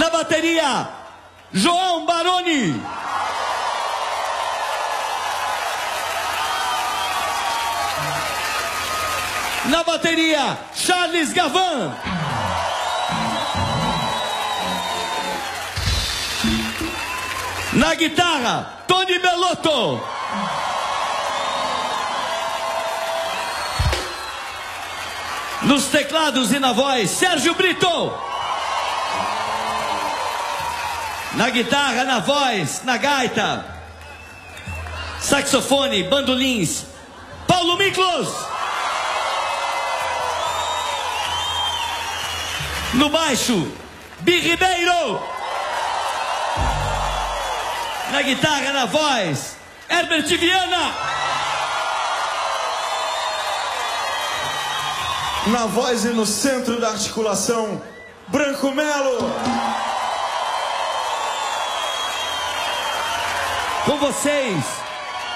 Na bateria, João Baroni. Na bateria, Charles Gavan. Na guitarra, Tony Bellotto. Nos teclados e na voz, Sérgio Brito. Na guitarra, na voz, na gaita, saxofone, bandolins, Paulo Miklos. No baixo, Bi Ribeiro. Na guitarra, na voz, Herbert Viana. Na voz e no centro da articulação, Branco Melo. Com vocês,